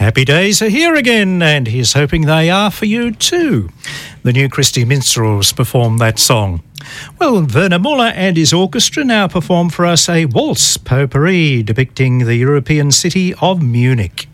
Happy days are here again, and he's hoping they are for you too. The New Christie Minstrels perform that song. Well, Werner Muller and his orchestra now perform for us a waltz potpourri depicting the European city of Munich.